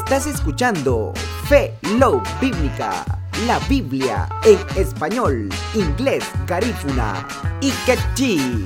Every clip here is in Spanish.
Estás escuchando Fe Love Bíblica, la Biblia en español, inglés, garífuna y quechí.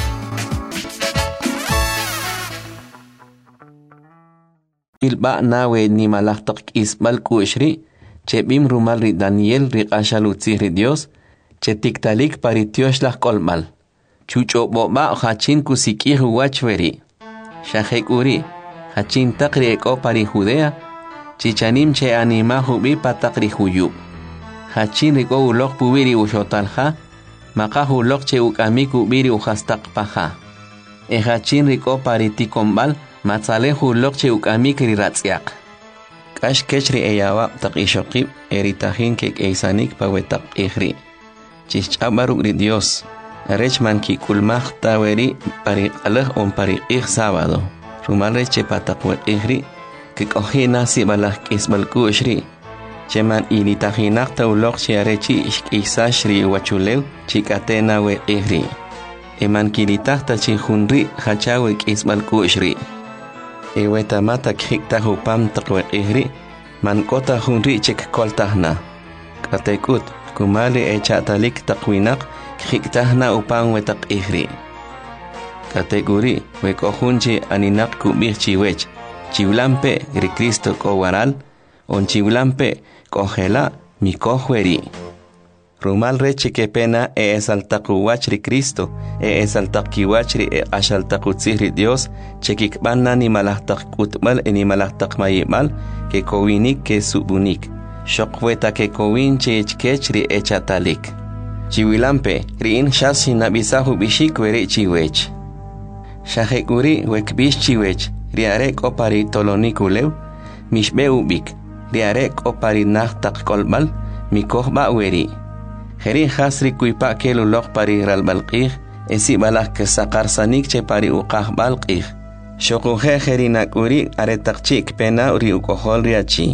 Ilba nawe ni malaktak isbal kushri, che bim rumal ri Daniel ri ashalutzi ri Dios, che tiktalik paritiosh la kolmal. Chucho boba hachin kusiki huachveri. Shahek uri, hachin takri eko pari Judea, chichanim che anima hubi patakri huyub. Hachin riko ulok pubiri ushotalha, maka ulok che ukamiku biri uhastak paha. E hachin riko pariti kombal, matzale hulok che ukamik riratziak. Kash kechri eyawa tak ishokib eritahin kek eisanik pawetak ihri. Chichabaruk ri Dios. Rechman ki kulmach taweri pari alah on pari sábado. Rumale che patakwek ihri kek ohina si balah kisbalku ishri. Cheman initahinak taulok che arechi ishkisashri wachulew chikatena we ihri. Eman kilitah ta chihunri hachawek isbalku ishri. Eweta mata khikta hupam takwe ihri man kota hunri chek koltahna katekut kumali echatalik takwinak khiktahna upang wetak ihri kategori wekohunchi aninak kubih chiwech chiwlampe ri Cristo ko waral on chiwlampe kohela mikohweri rumal reche que pena esaltakuwach ri Cristo esaltakiwach ri ashaltakutziri Dios chekikbanna ni malahtak utmal ni malahtak mayimal que kowinik que subunik shokweta que kowin chechkech ri echatalik chiwilampe rin shasi nabisahu bishik weri chiwech shahekuri wekbish chiwech riarek opari tolonikulew mishbe ubik riarek opari nahtak kolbal mikohba weri Heri hasri kuipa kelu lok pari ralbalqih, esi balak ke sakar sanik che pari uqah balqih. Shokuhe heri nakuri aretakchik pena uri ukohol riachi.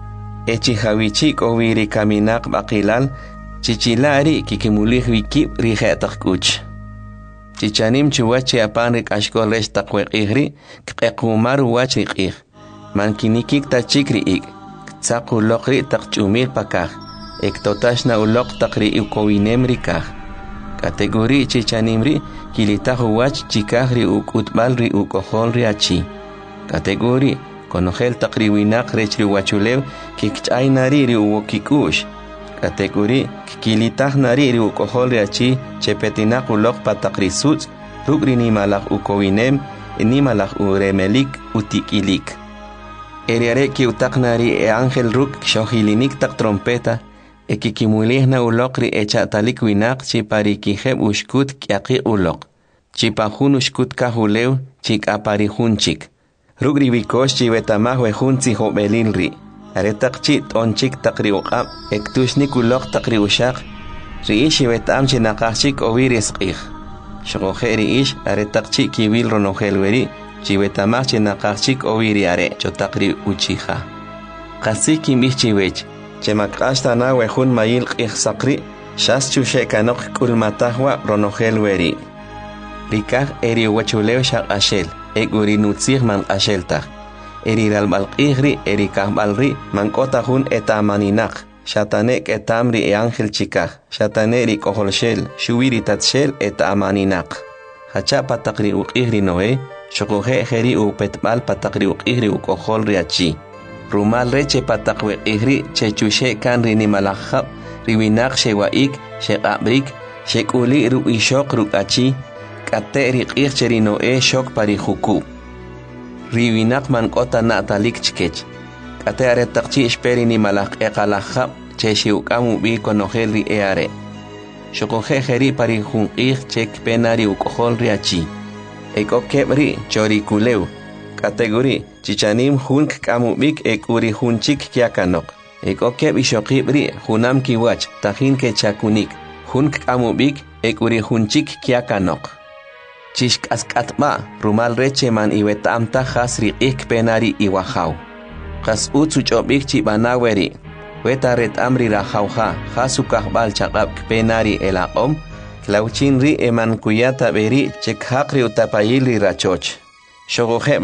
Echi hawichik owiri kaminak bakilal, chichilari kikimulih wikip rihetak kuch. Chichanim chuwachi apanrik ashkol resh takwekihri, kekumar wachikih. Mankinikik tachikri ik, tsaku lokri takchumir pakah. Ektotashna ulok takri ukowinem rikah. Kategori chichanimri kilitahu wach chikahri ukutbal ri ukohol riachi. Kategori konohel takri winak rechri wachulew kikchaynari ri uwokikush. Kategori kilitahnari ri ukohol riachi chepetinak ulok patakri suts rugri ni malak ukowinem ni malak uremelik utikilik. Eriare ki utaknari angel ruk shohilinik tak trompeta ekikimulihna ulokri echatalik winak chiparikiheb ushkut kiaki ulok. Chipahun ushkut kahulew chikaparihunchik. Rugri wikosh chivetamah wehunzi hobelilri. Aretak chit onchik takri uqab ektushnik ulok takri ushak. Riish chivetam chinakachik ovirisqih. Shogohe riish aretak chik kiwil ronohelweri chivetamah chinakachik oviriare chotakri uchiha. Kasiki mih chiwech. Chemakashta na wehun mayil qihsaqri shas chushe kanok kulmatahwa ronohelweri. Rikah eri wachulew shaq ashel uri nutzih man asheltah. Eri ralbalqihri eri kahbalri man kotahun etamaninak. Shatanek etamri angel chikah. Shataneri koholshel shuwiri tatshel etamaninak. Hacha patakri uqihri noe shokuhe heri upetbal patakri uqihri ukohol riachi. Rumal reche patakwe ihri chechushe kan rini malakhab riwinak shewaik shekabrik shekuli ru ishok rukachi kate riqih cherino shok pari huku riwinak man kota natalik chkech kate aretakchi ishperi ni malak eqalakhab cheshiukamu bi konohel ri eare shokohe heri pari hunqih chek penari ukohol riachi ekokebri chorikulew kategori chichanim hunk kamubik ekuri hunchik kiakanok. Ekokeb ishokibri hunam kiwach tahin ke chakunik. Hunk kamubik ekuri hunchik kiakanok. Chishk askatma rumal reche man iwetamta hasri ik penari iwahaw. Kas utsuchobik chibanaweri. Weta ret amri rahawha hasukahbal chakab penari elaqom. Klauchinri eman kuyata beri chekhakri utapayili rachoch. Shogohe